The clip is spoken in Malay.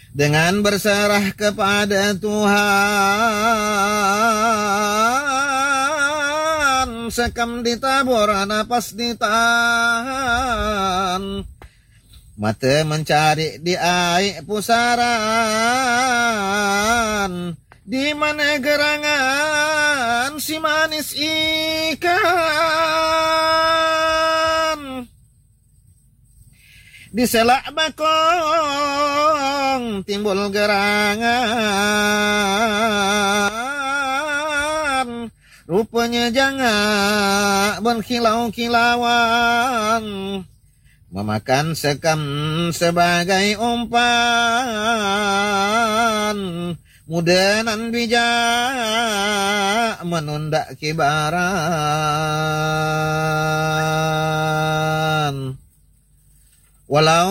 dengan berserah kepada Tuhan, sekam ditabur napas ditahan, mata mencari di air pusaran, di mana gerangan si manis ikan. Di selak bakong timbul gerangan, rupanya jangak berkilau-kilauan, memakan sekam sebagai umpan, muda nan bijak menunda kibaran. Walau